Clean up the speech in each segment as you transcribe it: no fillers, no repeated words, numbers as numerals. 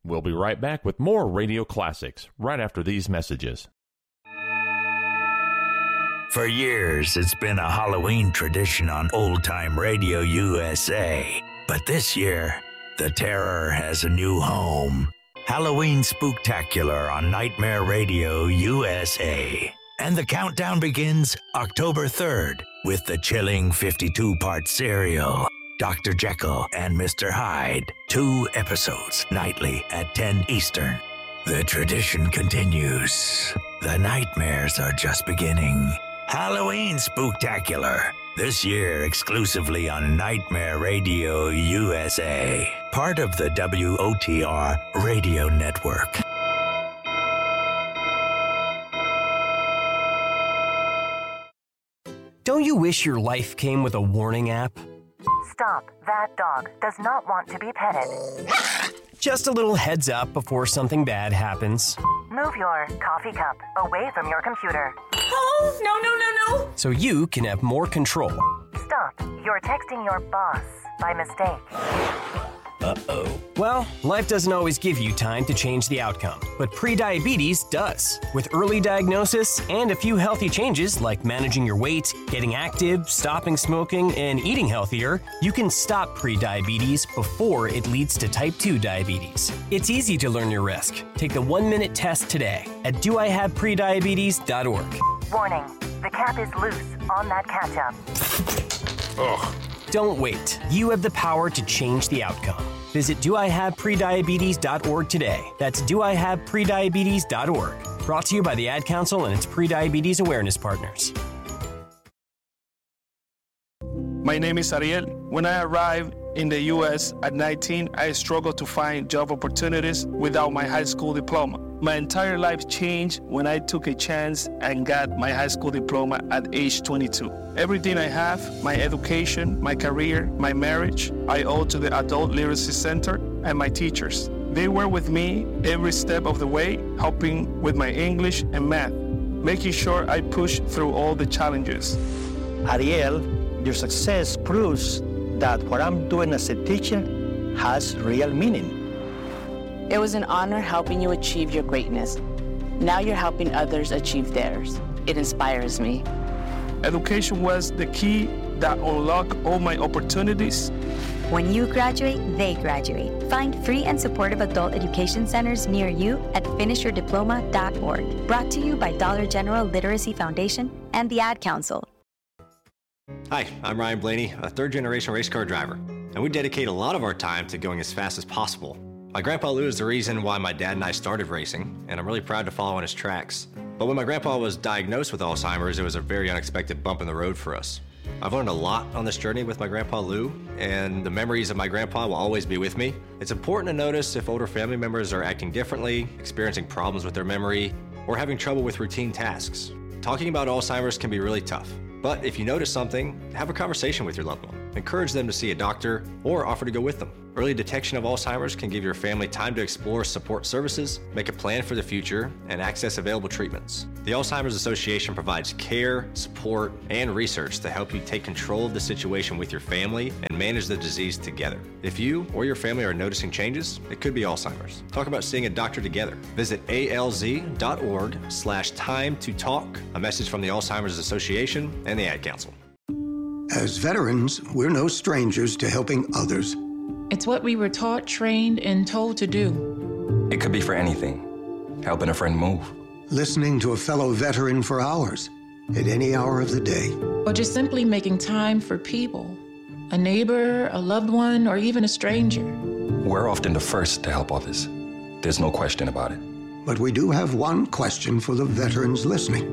We'll be right back with more Radio Classics right after these messages. For years, it's been a Halloween tradition on Old Time Radio USA. But this year, the terror has a new home. Halloween Spooktacular on Nightmare Radio USA. And the countdown begins October 3rd with the chilling 52-part serial, Dr. Jekyll and Mr. Hyde. 2 episodes nightly at 10 Eastern. The tradition continues. The nightmares are just beginning. Halloween Spooktacular. This year exclusively on Nightmare Radio USA. Part of the WOTR Radio Network. Don't you wish your life came with a warning app? Stop. That dog does not want to be petted. Just a little heads up before something bad happens. Move your coffee cup away from your computer. Oh, no. So you can have more control. Stop. You're texting your boss by mistake. Uh-oh. Well, life doesn't always give you time to change the outcome, but prediabetes does. With early diagnosis and a few healthy changes like managing your weight, getting active, stopping smoking, and eating healthier, you can stop prediabetes before it leads to type 2 diabetes. It's easy to learn your risk. Take the 1-minute test today at doihaveprediabetes.org. Warning. The cap is loose on that ketchup. Ugh. Don't wait. You have the power to change the outcome. Visit doihaveprediabetes.org today. That's doihaveprediabetes.org. Brought to you by the Ad Council and its prediabetes awareness partners. My name is Ariel. When I arrived in the U.S. at 19, I struggled to find job opportunities without my high school diploma. My entire life changed when I took a chance and got my high school diploma at age 22. Everything I have, my education, my career, my marriage, I owe to the Adult Literacy Center and my teachers. They were with me every step of the way, helping with my English and math, making sure I push through all the challenges. Ariel, your success proves that what I'm doing as a teacher has real meaning. It was an honor helping you achieve your greatness. Now you're helping others achieve theirs. It inspires me. Education was the key that unlocked all my opportunities. When you graduate, they graduate. Find free and supportive adult education centers near you at finishyourdiploma.org. Brought to you by Dollar General Literacy Foundation and the Ad Council. Hi, I'm Ryan Blaney, a third-generation race car driver, and we dedicate a lot of our time to going as fast as possible. My grandpa Lou is the reason why my dad and I started racing, and I'm really proud to follow in his tracks. But when my grandpa was diagnosed with Alzheimer's, it was a very unexpected bump in the road for us. I've learned a lot on this journey with my grandpa Lou, and the memories of my grandpa will always be with me. It's important to notice if older family members are acting differently, experiencing problems with their memory, or having trouble with routine tasks. Talking about Alzheimer's can be really tough. But if you notice something, have a conversation with your loved one. Encourage them to see a doctor or offer to go with them. Early detection of Alzheimer's can give your family time to explore support services, make a plan for the future, and access available treatments. The Alzheimer's Association provides care, support, and research to help you take control of the situation with your family and manage the disease together. If you or your family are noticing changes, it could be Alzheimer's. Talk about seeing a doctor together. Visit alz.org/time to talk. A message from the Alzheimer's Association and the Ad Council. As veterans, we're no strangers to helping others. It's what we were taught, trained, and told to do. It could be for anything. Helping a friend move. Listening to a fellow veteran for hours, at any hour of the day. Or just simply making time for people. A neighbor, a loved one, or even a stranger. We're often the first to help others. There's no question about it. But we do have one question for the veterans listening.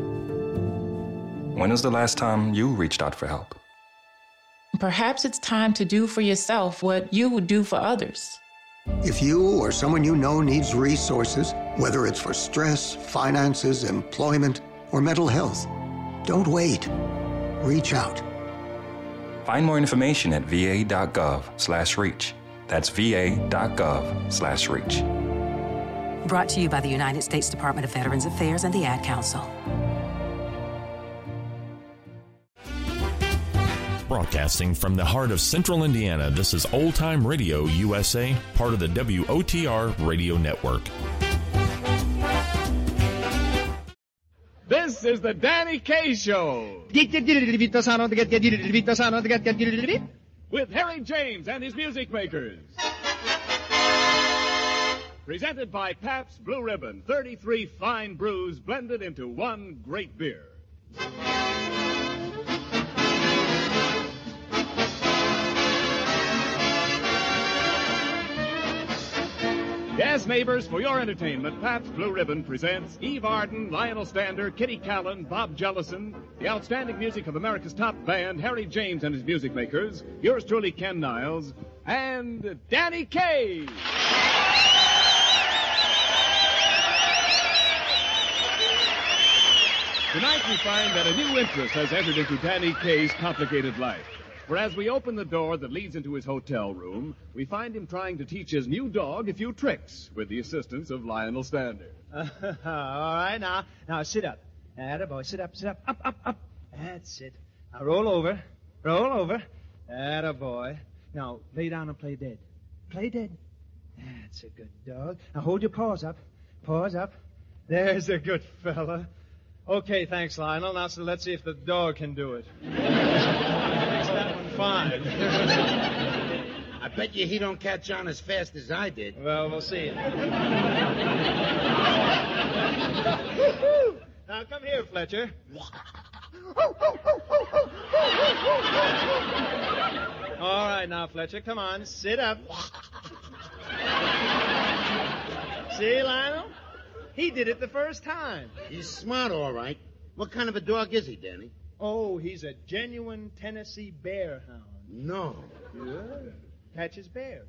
When was the last time you reached out for help? Perhaps it's time to do for yourself what you would do for others. If you or someone you know needs resources, whether it's for stress, finances, employment, or mental health, don't wait. Reach out. Find more information at va.gov/reach. That's va.gov/reach. Brought to you by the United States Department of Veterans Affairs and the Ad Council. Brought Broadcasting from the heart of Central Indiana, this is Old Time Radio USA, part of the WOTR Radio Network. This is the Danny Kaye Show. With Harry James and his music makers. Presented by Pabst Blue Ribbon, 33 fine brews blended into one great beer. Yes, neighbors, for your entertainment, Pabst Blue Ribbon presents Eve Arden, Lionel Stander, Kitty Callan, Bob Jellison, the outstanding music of America's top band, Harry James and his music makers, yours truly, Ken Niles, and Danny Kaye. Tonight we find that a new interest has entered into Danny Kaye's complicated life. For as we open the door that leads into his hotel room, we find him trying to teach his new dog a few tricks with the assistance of Lionel Stander. All right, now sit up. Attaboy, sit up. Up. That's it. Now roll over. Attaboy. Now lay down and play dead. Play dead. That's a good dog. Now hold your paws up. There's a good fella. Okay, thanks, Lionel. Now, so let's see if the dog can do it. That one fine. I bet you he don't catch on as fast as I did. Well, we'll see. Now, come here, Fletcher. All right, now, Fletcher, come on, sit up. See, Lionel? He did it the first time. He's smart, all right. What kind of a dog is he, Danny? Oh, he's a genuine Tennessee bear hound. No. Yeah. Catches bears.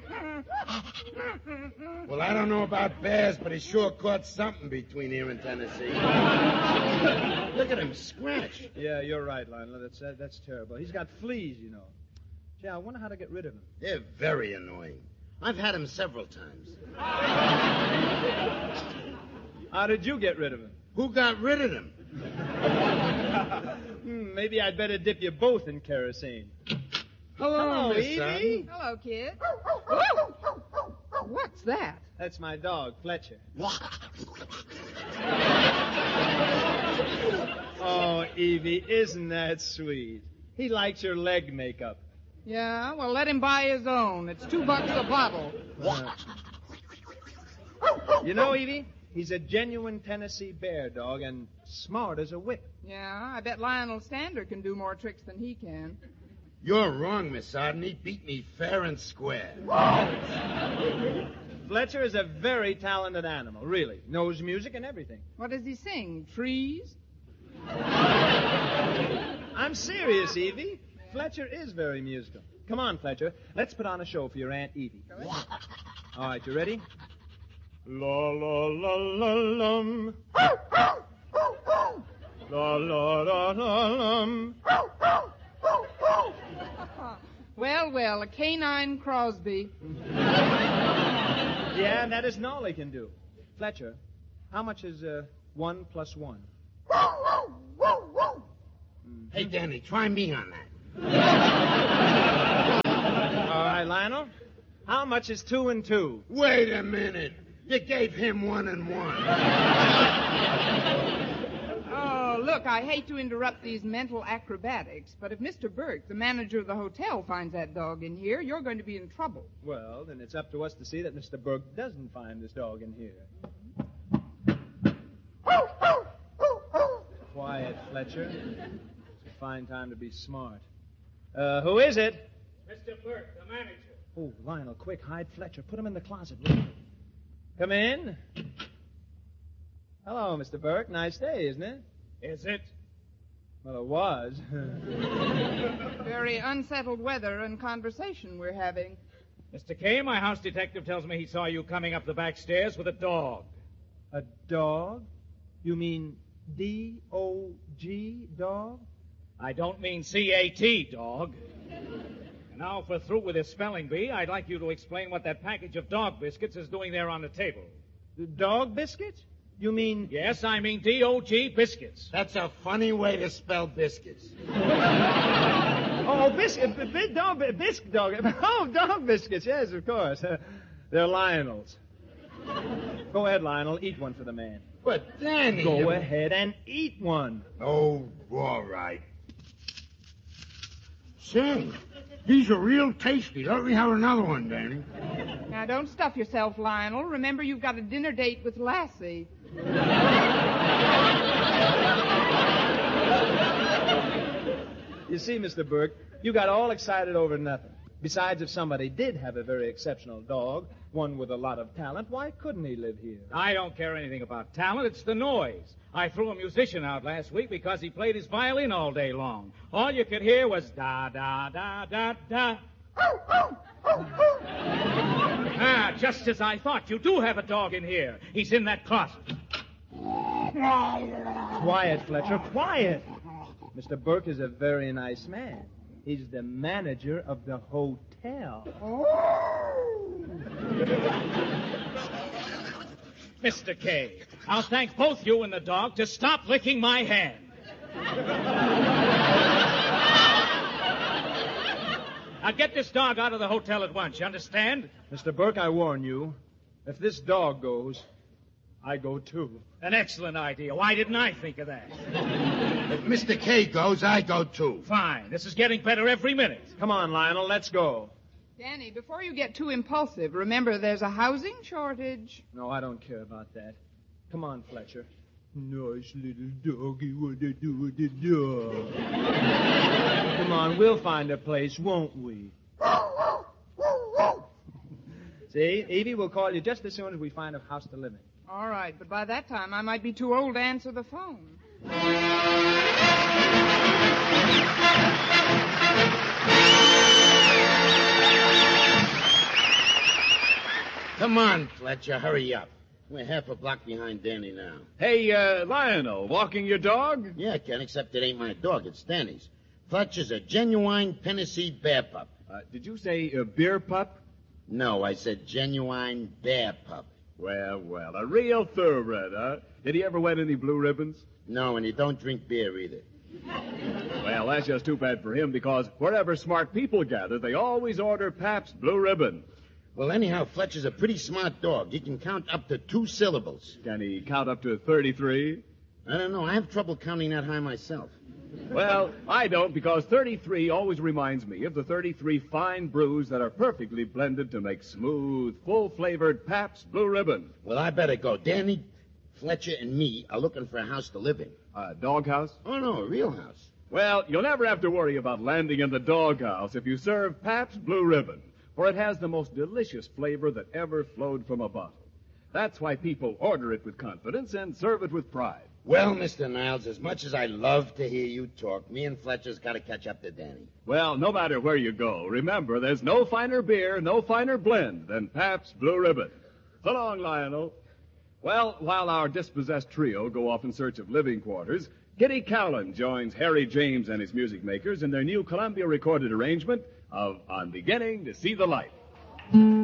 Well, I don't know about bears, but he sure caught something between here and Tennessee. Look at him, scratch. Yeah, you're right, Lionel. That's terrible. He's got fleas, you know. Gee, I wonder how to get rid of him. They're very annoying. I've had him several times. How did you get rid of him? Who got rid of him? Maybe I'd better dip you both in kerosene. Hello, Miss Evie. Hello, kid. What's that? That's my dog, Fletcher. Oh, Evie, isn't that sweet? He likes your leg makeup. Yeah, well, let him buy his own. It's $2 a bottle. You know, Evie, he's a genuine Tennessee bear dog and smart as a whip. Yeah, I bet Lionel Stander can do more tricks than he can. You're wrong, Miss Arden. He beat me fair and square. Fletcher is a very talented animal, really. Knows music and everything. What does he sing? Trees? I'm serious, Evie. Fletcher is very musical. Come on, Fletcher. Let's put on a show for your Aunt Evie. All right, you ready? La la la la lum. La la la la lum. Well, a canine Crosby. Yeah, and that isn't all he can do. Fletcher, how much is 1 + 1? Hey, Danny, try me on that. All right, Lionel. How much is 2 and 2? Wait a minute. You gave him 1 and 1. Oh, look, I hate to interrupt these mental acrobatics, but if Mr. Burke, the manager of the hotel, finds that dog in here, you're going to be in trouble. Well, then it's up to us to see that Mr. Burke doesn't find this dog in here. Quiet, Fletcher. It's a fine time to be smart. Who is it? Mr. Burke, the manager. Oh, Lionel, quick, hide Fletcher. Put him in the closet. Will you? Come in. Hello, Mr. Burke. Nice day, isn't it? Is it? Well, it was. Very unsettled weather and conversation we're having. Mr. Kaye, my house detective tells me he saw you coming up the back stairs with a dog. A dog? You mean D-O-G, dog? I don't mean C-A-T, dog. And now, if we're through with this spelling bee, I'd like you to explain what that package of dog biscuits is doing there on the table. The dog biscuits? You mean... Yes, I mean D-O-G biscuits. That's a funny way to spell biscuits. Biscuit dog. Oh, dog biscuits. Yes, of course. They're Lionel's. Go ahead, Lionel. Eat one for the man. But Danny... Go ahead and eat one. Oh, all right. Say, these are real tasty. Let me have another one, Danny. Now, don't stuff yourself, Lionel. Remember, you've got a dinner date with Lassie. You see, Mr. Burke, you got all excited over nothing. Besides, if somebody did have a very exceptional dog, one with a lot of talent, why couldn't he live here? I don't care anything about talent. It's the noise. I threw a musician out last week because he played his violin all day long. All you could hear was da, da, da, da, da. Just as I thought. You do have a dog in here. He's in that closet. Quiet, Fletcher, quiet. Mr. Burke is a very nice man. He's the manager of the hotel. Mr. K, I'll thank both you and the dog to stop licking my hand. Now get this dog out of the hotel at once, you understand? Mr. Burke, I warn you, if this dog goes, I go too. An excellent idea. Why didn't I think of that? If Mr. K goes, I go too. Fine. This is getting better every minute. Come on, Lionel, let's go. Danny, before you get too impulsive, remember there's a housing shortage. No, I don't care about that. Come on, Fletcher. Nice little doggy, what to do with the dog? Come on, we'll find a place, won't we? See, Evie will call you just as soon as we find a house to live in. All right, but by that time I might be too old to answer the phone. Come on, Fletcher, hurry up. We're half a block behind Danny now. Hey, Lionel, walking your dog? Yeah, Ken, except it ain't my dog. It's Danny's. Fletcher's a genuine Tennessee bear pup. Did you say a beer pup? No, I said genuine bear pup. Well, a real thoroughbred, huh? Did he ever wet any blue ribbons? No, and he don't drink beer either. Well, that's just too bad for him, because wherever smart people gather, they always order Pabst Blue Ribbon. Well, anyhow, Fletcher's a pretty smart dog. He can count up to 2 syllables. Can he count up to 33? I don't know. I have trouble counting that high myself. Well, I don't, because 33 always reminds me of the 33 fine brews that are perfectly blended to make smooth, full-flavored Pabst Blue Ribbon. Well, I better go. Danny, Fletcher, and me are looking for a house to live in. A doghouse? Oh, no, a real house. Well, you'll never have to worry about landing in the doghouse if you serve Pabst Blue Ribbon, for it has the most delicious flavor that ever flowed from a bottle. That's why people order it with confidence and serve it with pride. Well, Mr. Niles, as much as I love to hear you talk, me and Fletcher's got to catch up to Danny. Well, no matter where you go, remember, there's no finer beer, no finer blend than Pabst Blue Ribbon. So long, Lionel. Well, while our dispossessed trio go off in search of living quarters, Kitty Callan joins Harry James and his music makers in their new Columbia recorded arrangement of I'm Beginning to See the Light.